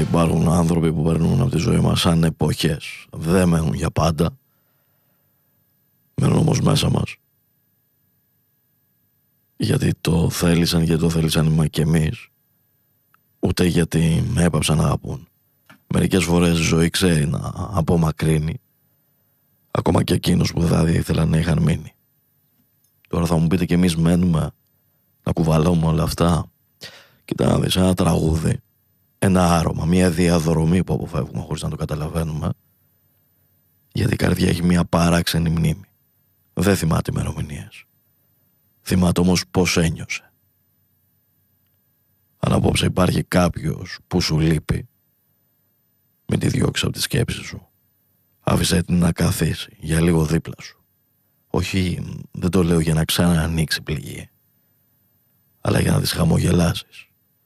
υπάρχουν άνθρωποι που περνούν από τη ζωή μας σαν εποχές. Δεν μένουν για πάντα. Μένουν όμως μέσα μας. Γιατί το θέλησαν και το θέλησαν και εμείς. Ούτε γιατί με έπαψαν να αγαπούν. Μερικές φορές η ζωή ξέρει να απομακρύνει. Ακόμα και εκείνους που θα ήθελαν να είχαν μείνει. Τώρα θα μου πείτε και εμείς μένουμε να κουβαλάμε όλα αυτά. Κοίτα να δεις, ένα τραγούδι, ένα άρωμα, μια διαδρομή που αποφεύγουμε χωρίς να το καταλαβαίνουμε. Γιατί η καρδιά έχει μια παράξενη μνήμη. Δεν θυμάται ημερομηνίες. Θυμάται όμως πώς ένιωσε. Αν απόψε υπάρχει κάποιος που σου λείπει, μην τη διώξεις από τη σκέψη σου. Άφησε την να καθίσει για λίγο δίπλα σου. Όχι, δεν το λέω για να ξαναανοίξει πληγή, αλλά για να τις χαμογελάσεις.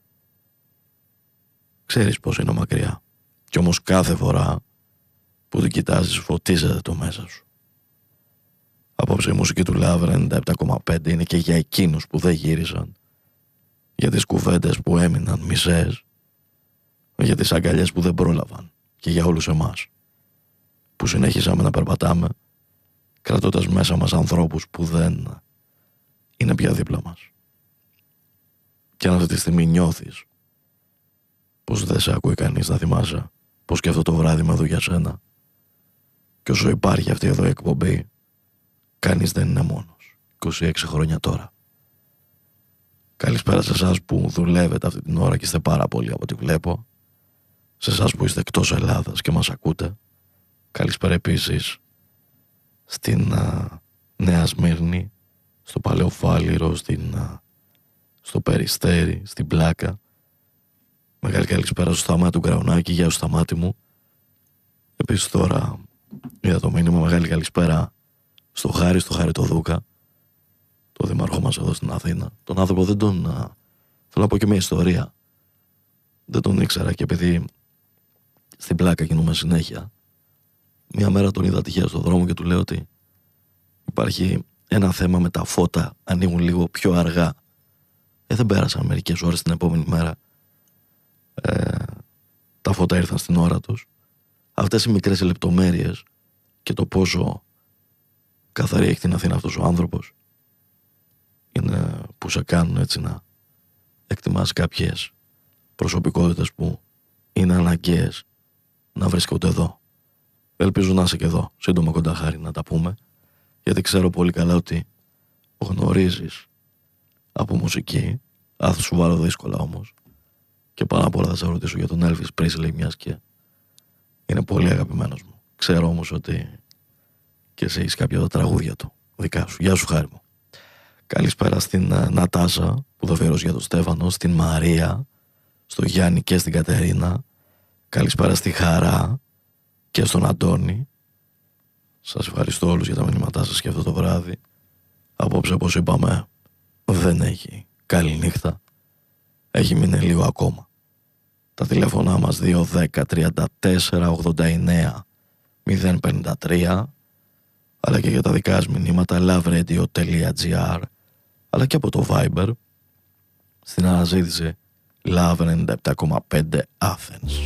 Ξέρεις πως είναι μακριά, κι όμως κάθε φορά που την κοιτάζεις φωτίζεται το μέσα σου. Απόψε η μουσική του Λάβρα 97,5 είναι και για εκείνους που δεν γύρισαν, για τις κουβέντες που έμειναν μισές, για τις αγκαλιές που δεν πρόλαβαν και για όλους εμάς που συνέχισαμε να περπατάμε κρατώντας μέσα μας ανθρώπους που δεν είναι πια δίπλα μας. Και αν αυτή τη στιγμή νιώθεις πως δεν σε ακούει κανείς, να θυμάσαι πως και αυτό το βράδυ είμαι εδώ για σένα. Και όσο υπάρχει αυτή εδώ η εκπομπή, κανείς δεν είναι μόνος. 26 χρόνια τώρα. Καλησπέρα σε εσάς που δουλεύετε αυτή την ώρα και είστε πάρα πολλοί από ό,τι βλέπω. Σε εσάς που είστε εκτός Ελλάδας και μας ακούτε. Καλησπέρα επίσης στην Νέα Σμύρνη, στο Παλαιό Φάληρο, στο Περιστέρι, στην Πλάκα. Μεγάλη καλησπέρα στο Σταμάτη του Γκραουνάκη. Γεια σου Σταμάτη μου. Επίσης τώρα είδα το μήνυμα. Μεγάλη καλησπέρα στο Χάρη το Δούκα, το δήμαρχό μας εδώ στην Αθήνα. Τον άνθρωπο δεν τον... θέλω να πω και μια ιστορία. Δεν τον ήξερα και επειδή στην Πλάκα κινούμε συνέχεια, μια μέρα τον είδα τυχαία στον δρόμο και του λέω ότι υπάρχει ένα θέμα με τα φώτα, ανοίγουν λίγο πιο αργά. Δεν πέρασαν μερικές ώρες, την επόμενη μέρα τα φώτα ήρθαν στην ώρα τους. Αυτές οι μικρές λεπτομέρειες και το πόσο καθαρή έχει την Αθήνα αυτός ο άνθρωπος είναι που σε κάνουν έτσι να εκτιμάς κάποιες προσωπικότητες που είναι αναγκαίες να βρίσκονται εδώ. Ελπίζω να είσαι και εδώ σύντομα κοντά, Χάρη, να τα πούμε, γιατί ξέρω πολύ καλά ότι γνωρίζεις από μουσική. Θα σου βάλω δύσκολα όμως, και πάνω απ' όλα θα σε ρωτήσω για τον Elvis Presley, μιας και είναι πολύ αγαπημένος μου. Ξέρω όμως ότι και εσύ έχεις κάποια τα τραγούδια του δικά σου. Γεια σου, Χάρη μου. Καλησπέρα στην Νατάσα που το φέρω για τον Στέφανο, στην Μαρία, στο Γιάννη και στην Κατερίνα. Καλησπέρα στη Χαρά και στον Αντώνη. Σας ευχαριστώ όλους για τα μηνύματά σας και αυτό το βράδυ. Απόψε, όπως είπαμε, δεν έχει καλή νύχτα. Έχει μείνει λίγο ακόμα. Τα τηλέφωνά μας 210 34 89 053, αλλά και για τα δικά σας μηνύματα loveradio.gr, αλλά και από το Viber στην αναζήτηση Love 97,5 Athens.